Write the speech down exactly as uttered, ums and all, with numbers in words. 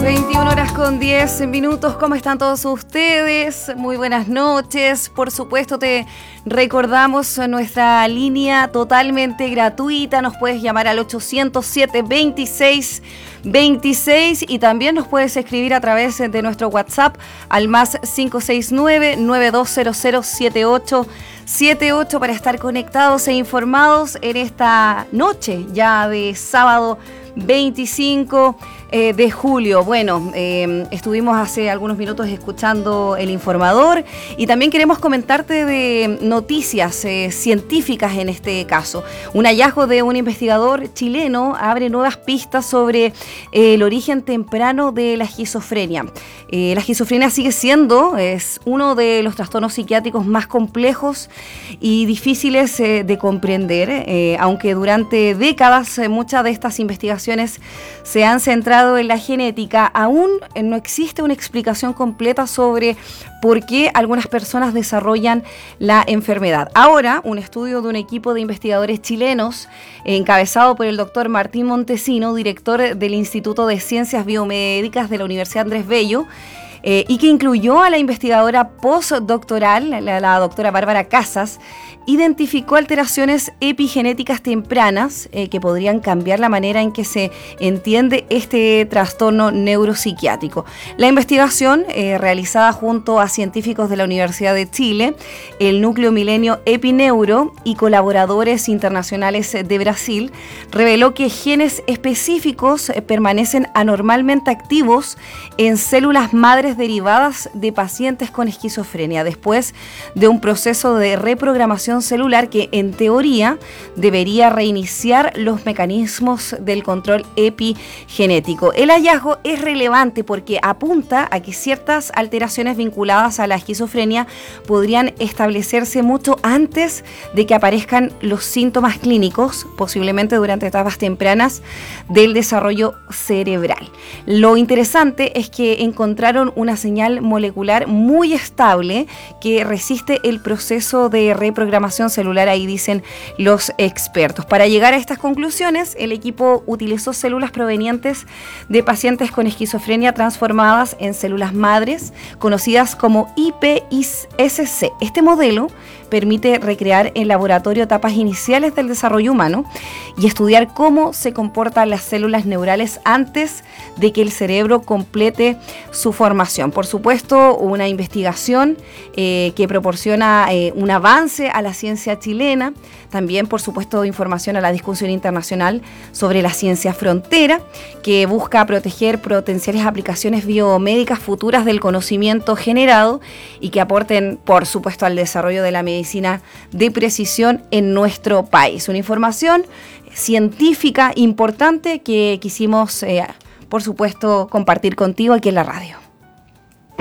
veintiuna horas con diez minutos. ¿Cómo están todos ustedes? Muy buenas noches. Por supuesto, te recordamos nuestra línea totalmente gratuita. Nos puedes llamar al ochocientos siete, veintiséis veintiséis y también nos puedes escribir a través de nuestro WhatsApp al más cinco seis nueve, nueve dos cero cero, siete ocho siete ocho para estar conectados e informados en esta noche ya de sábado veinticinco eh, de julio. Bueno, eh, estuvimos hace algunos minutos escuchando El Informador y también queremos comentarte de noticias eh, científicas en este caso. Un hallazgo de un investigador chileno abre nuevas pistas sobre eh, el origen temprano de la esquizofrenia. Eh, la esquizofrenia sigue siendo es uno de los trastornos psiquiátricos más complejos y difíciles eh, de comprender, eh, aunque durante décadas eh, muchas de estas investigaciones se han centrado en la genética, aún no existe una explicación completa sobre por qué algunas personas desarrollan la enfermedad. Ahora, un estudio de un equipo de investigadores chilenos, encabezado por el doctor Martín Montesino, director del Instituto de Ciencias Biomédicas de la Universidad Andrés Bello, eh, y que incluyó a la investigadora postdoctoral, la, la doctora Bárbara Casas, identificó alteraciones epigenéticas tempranas eh, que podrían cambiar la manera en que se entiende este trastorno neuropsiquiátrico. La investigación, eh, realizada junto a científicos de la Universidad de Chile, el Núcleo Milenio Epineuro y colaboradores internacionales de Brasil, reveló que genes específicos eh, permanecen anormalmente activos en células madres derivadas de pacientes con esquizofrenia, después de un proceso de reprogramación celular que en teoría debería reiniciar los mecanismos del control epigenético. El hallazgo es relevante porque apunta a que ciertas alteraciones vinculadas a la esquizofrenia podrían establecerse mucho antes de que aparezcan los síntomas clínicos, posiblemente durante etapas tempranas del desarrollo cerebral. Lo interesante es que encontraron una señal molecular muy estable que resiste el proceso de reprogramación celular, ahí dicen los expertos. Para llegar a estas conclusiones, el equipo utilizó células provenientes de pacientes con esquizofrenia transformadas en células madres, conocidas como I P S C. Este modelo permite recrear en laboratorio etapas iniciales del desarrollo humano y estudiar cómo se comportan las células neurales antes de que el cerebro complete su formación. Por supuesto, una investigación eh, que proporciona eh, un avance a la ciencia chilena, también, por supuesto, información a la discusión internacional sobre la ciencia frontera, que busca proteger potenciales aplicaciones biomédicas futuras del conocimiento generado y que aporten, por supuesto, al desarrollo de la medicina de precisión en nuestro país. Una información científica importante que quisimos, eh, por supuesto, compartir contigo aquí en la radio.